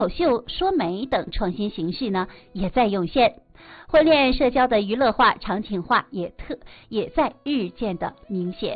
口秀、说媒等创新形式呢也在涌现，婚恋社交的娱乐化、场景化也在日渐的明显。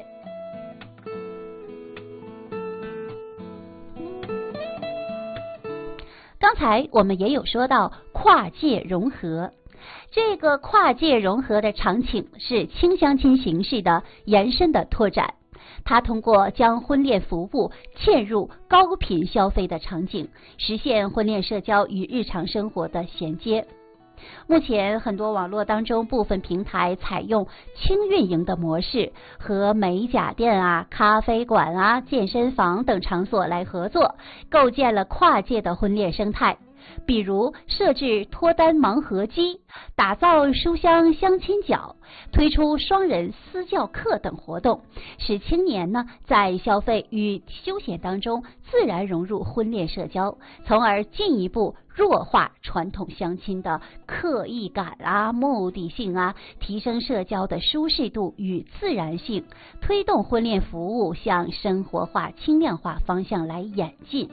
刚才我们也有说到跨界融合，这个跨界融合的场景是轻相亲形式的延伸的拓展，它通过将婚恋服务嵌入高频消费的场景，实现婚恋社交与日常生活的衔接。目前很多网络当中部分平台采用轻运营的模式，和美甲店咖啡馆健身房等场所来合作，构建了跨界的婚恋生态。比如设置脱单盲盒机，打造书香相亲角，推出双人私教课等活动，使青年呢在消费与休闲当中自然融入婚恋社交，从而进一步弱化传统相亲的刻意感目的性提升社交的舒适度与自然性，推动婚恋服务向生活化、轻量化方向来演进。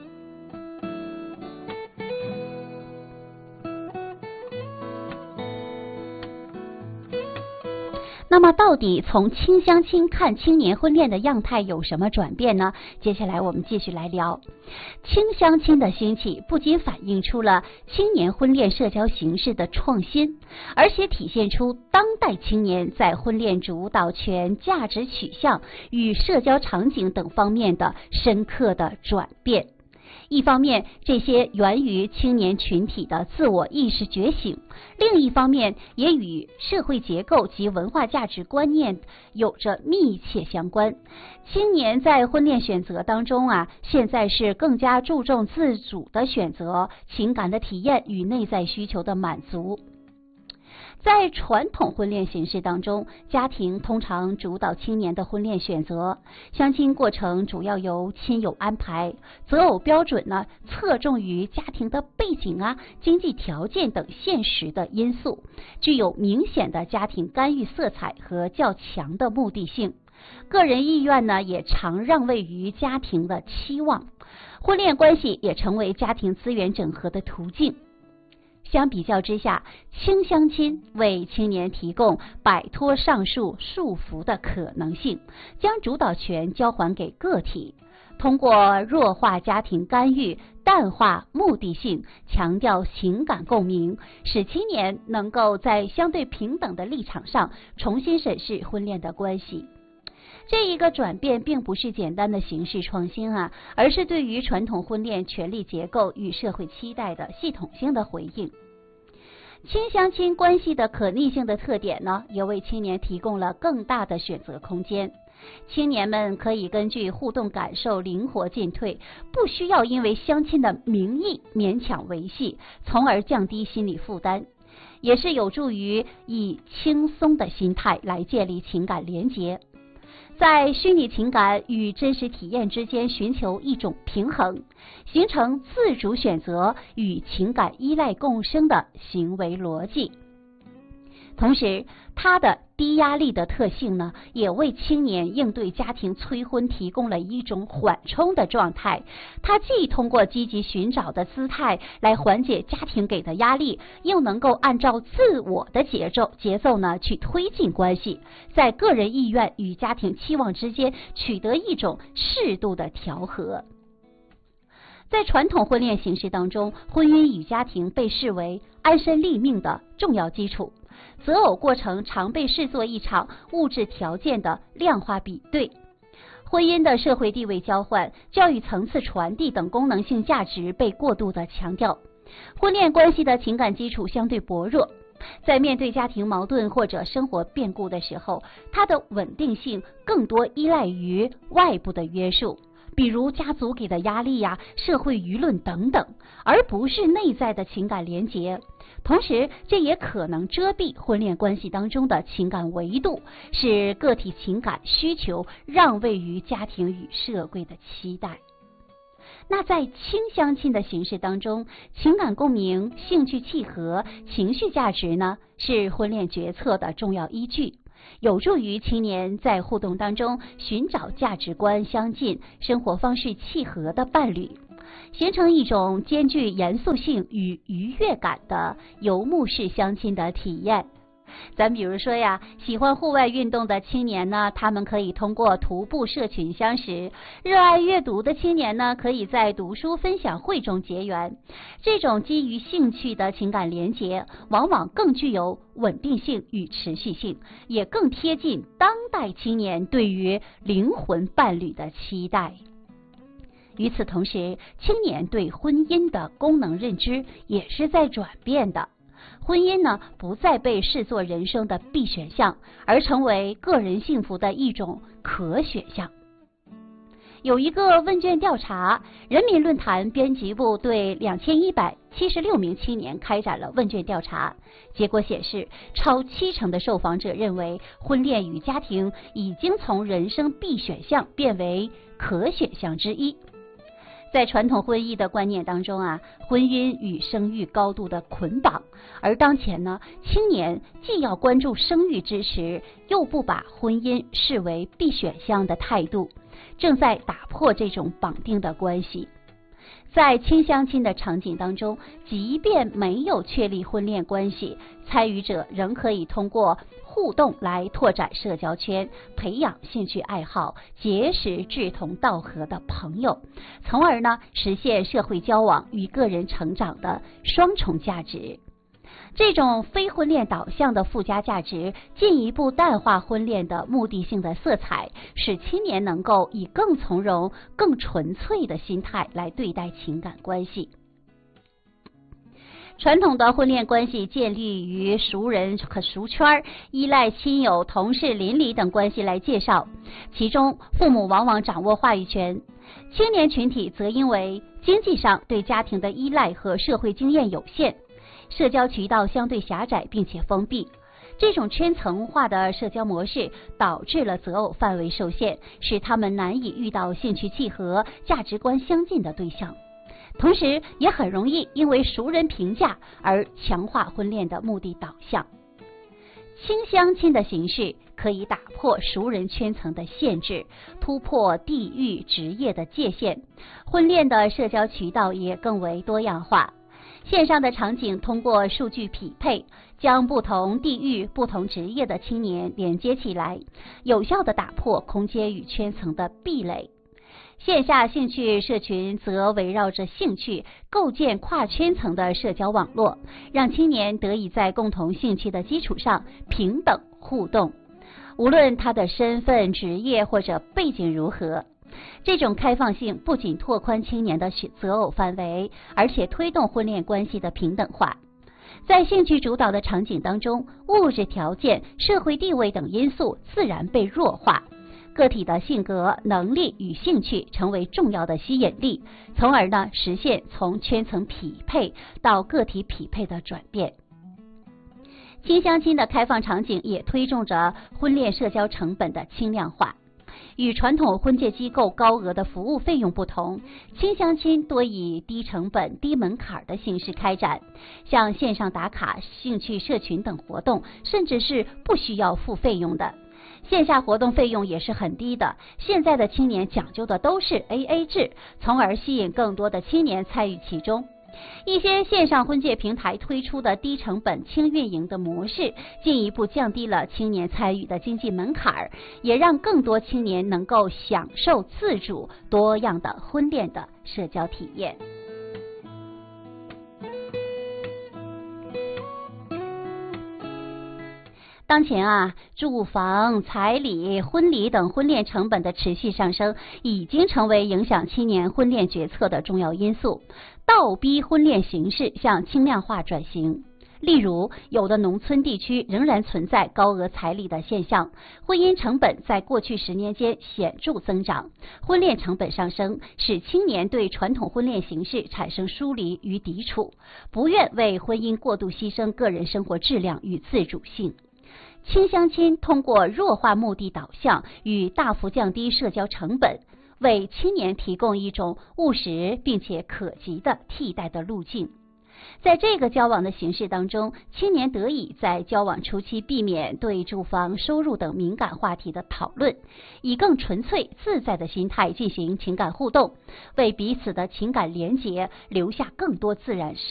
那么到底从轻相亲看青年婚恋的样态有什么转变呢？接下来我们继续来聊。轻相亲的兴起不仅反映出了青年婚恋社交形式的创新，而且体现出当代青年在婚恋主导权、价值取向与社交场景等方面的深刻的转变。一方面，这些源于青年群体的自我意识觉醒；另一方面，也与社会结构及文化价值观念有着密切相关。青年在婚恋选择当中现在是更加注重自主的选择、情感的体验与内在需求的满足。在传统婚恋形式当中，家庭通常主导青年的婚恋选择，相亲过程主要由亲友安排，择偶标准呢侧重于家庭的背景经济条件等现实的因素，具有明显的家庭干预色彩和较强的目的性。个人意愿呢也常让位于家庭的期望，婚恋关系也成为家庭资源整合的途径。相比较之下，轻相亲为青年提供摆脱上述束缚的可能性，将主导权交还给个体，通过弱化家庭干预、淡化目的性、强调情感共鸣，使青年能够在相对平等的立场上重新审视婚恋的关系。这一个转变并不是简单的形式创新而是对于传统婚恋权力结构与社会期待的系统性的回应。轻相亲关系的可逆性的特点呢，也为青年提供了更大的选择空间。青年们可以根据互动感受灵活进退，不需要因为相亲的名义勉强维系，从而降低心理负担，也是有助于以轻松的心态来建立情感连结，在虚拟情感与真实体验之间寻求一种平衡，形成自主选择与情感依赖共生的行为逻辑。同时，它的低压力的特性呢，也为青年应对家庭催婚提供了一种缓冲的状态。它既通过积极寻找的姿态来缓解家庭给的压力，又能够按照自我的节奏呢去推进关系，在个人意愿与家庭期望之间取得一种适度的调和。在传统婚恋形式当中，婚姻与家庭被视为安身立命的重要基础，择偶过程常被视作一场物质条件的量化比对。婚姻的社会地位交换、教育层次传递等功能性价值被过度的强调，婚恋关系的情感基础相对薄弱，在面对家庭矛盾或者生活变故的时候，它的稳定性更多依赖于外部的约束，比如家族给的压力社会舆论等等，而不是内在的情感连结。同时，这也可能遮蔽婚恋关系当中的情感维度，使个体情感需求让位于家庭与社会的期待。那在轻相亲的形式当中，情感共鸣、兴趣契合、情绪价值呢，是婚恋决策的重要依据，有助于青年在互动当中寻找价值观相近、生活方式契合的伴侣。 形成一种兼具严肃性与愉悦感的游牧式相亲的体验。咱比如说呀，喜欢户外运动的青年呢，他们可以通过徒步社群相识；热爱阅读的青年呢，可以在读书分享会中结缘。这种基于兴趣的情感连结，往往更具有稳定性与持续性，也更贴近当代青年对于灵魂伴侣的期待。与此同时，青年对婚姻的功能认知也是在转变的。婚姻呢，不再被视作人生的必选项，而成为个人幸福的一种可选项。有一个问卷调查，人民论坛编辑部对2176名青年开展了问卷调查，结果显示，超70%的受访者认为婚恋与家庭已经从人生必选项变为可选项之一。在传统婚姻的观念当中啊，婚姻与生育高度的捆绑，而当前呢，青年既要关注生育支持，又不把婚姻视为必选项的态度，正在打破这种绑定的关系。在亲相亲的场景当中，即便没有确立婚恋关系，参与者仍可以通过互动来拓展社交圈，培养兴趣爱好，结识志同道合的朋友，从而呢实现社会交往与个人成长的双重价值。这种非婚恋导向的附加价值，进一步淡化婚恋的目的性的色彩，使青年能够以更从容、更纯粹的心态来对待情感关系。传统的婚恋关系建立于熟人和熟圈，依赖亲友、同事、邻里等关系来介绍，其中父母往往掌握话语权，青年群体则因为经济上对家庭的依赖和社会经验有限，社交渠道相对狭窄并且封闭。这种圈层化的社交模式导致了择偶范围受限，使他们难以遇到兴趣契合、价值观相近的对象，同时也很容易因为熟人评价而强化婚恋的目的导向。轻相亲的形式可以打破熟人圈层的限制，突破地域、职业的界限，婚恋的社交渠道也更为多样化。线上的场景通过数据匹配，将不同地域、不同职业的青年连接起来，有效地打破空间与圈层的壁垒。线下兴趣社群则围绕着兴趣构建跨圈层的社交网络，让青年得以在共同兴趣的基础上平等互动，无论他的身份、职业或者背景如何。这种开放性不仅拓宽青年的择偶范围，而且推动婚恋关系的平等化。在兴趣主导的场景当中，物质条件、社会地位等因素自然被弱化，个体的性格、能力与兴趣成为重要的吸引力，从而呢实现从圈层匹配到个体匹配的转变。轻相亲的开放场景也推动着婚恋社交成本的轻量化。与传统婚介机构高额的服务费用不同，轻相亲多以低成本、低门槛的形式开展，像线上打卡、兴趣社群等活动，甚至是不需要付费用的。线下活动费用也是很低的，现在的青年讲究的都是 AA 制，从而吸引更多的青年参与其中。一些线上婚介平台推出的低成本轻运营的模式，进一步降低了青年参与的经济门槛，也让更多青年能够享受自主多样的婚恋的社交体验。当前啊，住房、彩礼、婚礼等婚恋成本的持续上升，已经成为影响青年婚恋决策的重要因素，倒逼婚恋形式向轻量化转型。例如，有的农村地区仍然存在高额彩礼的现象，婚姻成本在过去10年间显著增长，婚恋成本上升，使青年对传统婚恋形式产生疏离与抵触，不愿为婚姻过度牺牲个人生活质量与自主性。轻相亲通过弱化目的导向与大幅降低社交成本，为青年提供一种务实并且可及的替代的路径。 在这个交往的形式当中，青年得以在交往初期避免对住房、收入等敏感话题的讨论，以更纯粹自在的心态进行情感互动，为彼此的情感连结留下更多自然